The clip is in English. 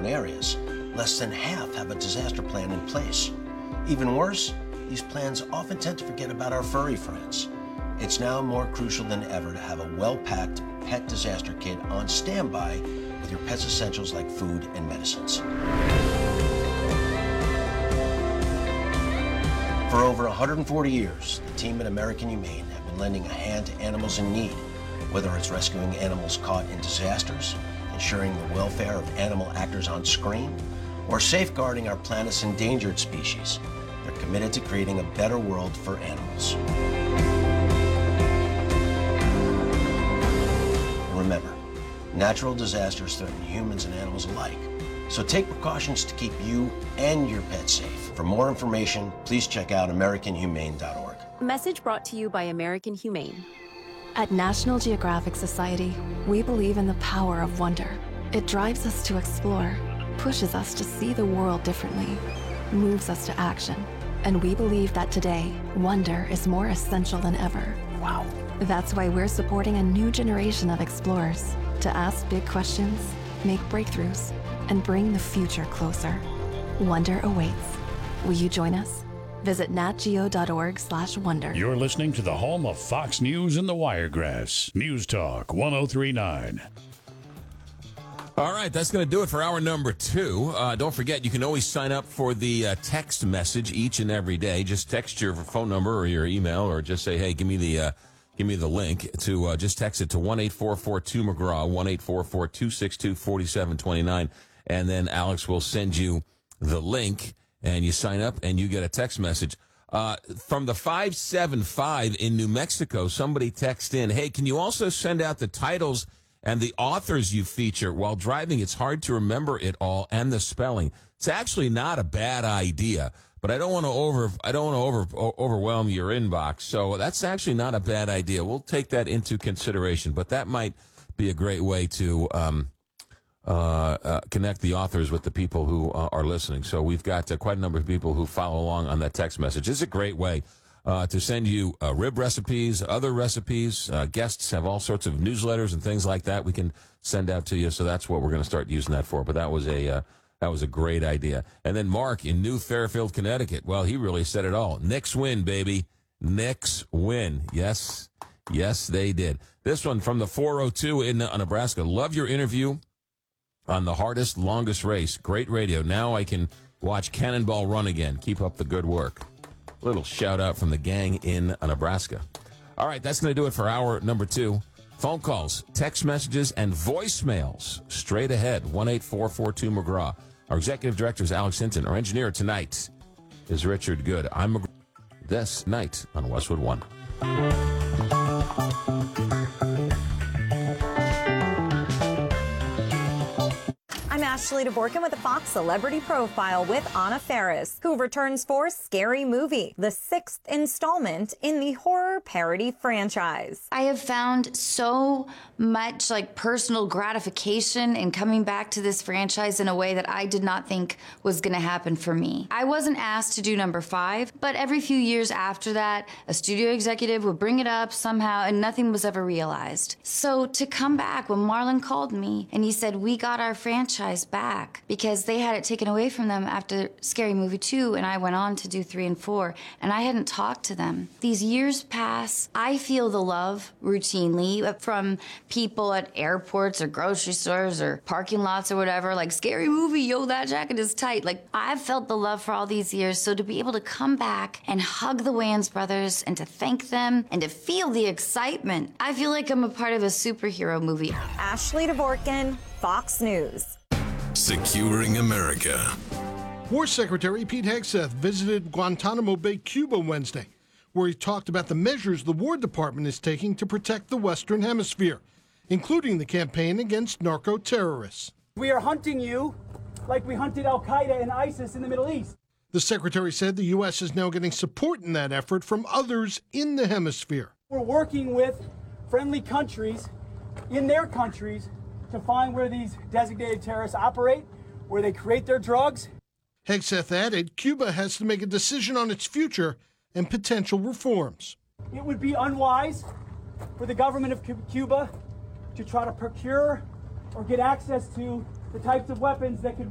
war-prone areas. Less than half have a disaster plan in place. Even worse, these plans often tend to forget about our furry friends. It's now more crucial than ever to have a well-packed pet disaster kit on standby with your pet's essentials like food and medicines. For over 140 years, the team at American Humane have been lending a hand to animals in need, whether it's rescuing animals caught in disasters, ensuring the welfare of animal actors on screen, or safeguarding our planet's endangered species. They're committed to creating a better world for animals. Remember, natural disasters threaten humans and animals alike. So take precautions to keep you and your pet safe. For more information, please check out AmericanHumane.org. A message brought to you by American Humane. At National Geographic Society, we believe in the power of wonder. It drives us to explore, pushes us to see the world differently, moves us to action. And we believe that today, wonder is more essential than ever. Wow. That's why we're supporting a new generation of explorers to ask big questions, make breakthroughs, and bring the future closer. Wonder awaits. Will you join us? Visit natgeo.org/wonder. You're listening to the home of Fox News and the Wiregrass. News Talk 1039. All right, that's going to do it for hour number 2. Don't forget, you can always sign up for the text message each and every day. Just text your phone number or your email, or just say, hey, give me the link to just text it to 1-844-2-McGraw, 1-844-262-4729, and then Alex will send you the link, and you sign up, and you get a text message. From the 575 in New Mexico, somebody texted in, hey, can you also send out the titles and the authors you feature? While driving, it's hard to remember it all and the spelling. It's actually not a bad idea, but I don't want to overwhelm your inbox. So that's actually not a bad idea. We'll take that into consideration, but that might be a great way to connect the authors with the people who are listening. So we've got quite a number of people who follow along on that text message. It's a great way to send you rib recipes, other recipes. Guests have all sorts of newsletters and things like that we can send out to you. So that's what we're going to start using that for. But that was a great idea. And then Mark in New Fairfield, Connecticut. Well, he really said it all. Knicks win, baby. Knicks win. Yes, they did. This one from the 402 in Nebraska. Love your interview on the hardest, longest race. Great radio. Now I can watch Cannonball run again. Keep up the good work. Little shout out from the gang in Nebraska. All right, that's going to do it for hour number 2. Phone calls, text messages, and voicemails straight ahead. 1-844-2-McGraw. Our executive director is Alex Hinton. Our engineer tonight is Richard Good. I'm McGraw. This night on Westwood One. I'm Ashley DeVorkin with a Fox Celebrity Profile with Anna Faris, who returns for Scary Movie, the 6th installment in the horror parody franchise. I have found so much personal gratification in coming back to this franchise in a way that I did not think was going to happen for me. I wasn't asked to do number 5, but every few years after that, a studio executive would bring it up somehow and nothing was ever realized. So to come back, when Marlon called me and he said, we got our franchise back because they had it taken away from them after Scary Movie 2 and I went on to do 3 and 4 and I hadn't talked to them. These years pass. I feel the love routinely from people at airports or grocery stores or parking lots or whatever, like, Scary Movie, yo, that jacket is tight. I've felt the love for all these years, so to be able to come back and hug the Wayans brothers and to thank them and to feel the excitement, I feel like I'm a part of a superhero movie. Ashley DeVorkin, Fox News. Securing America. War Secretary Pete Hegseth visited Guantanamo Bay, Cuba Wednesday, where he talked about the measures the War Department is taking to protect the Western Hemisphere, including the campaign against narco-terrorists. We are hunting you like we hunted Al-Qaeda and ISIS in the Middle East. The secretary said the U.S. is now getting support in that effort from others in the hemisphere. We're working with friendly countries in their countries to find where these designated terrorists operate, where they create their drugs. Hegseth added Cuba has to make a decision on its future and potential reforms. It would be unwise for the government of Cuba to try to procure or get access to the types of weapons that could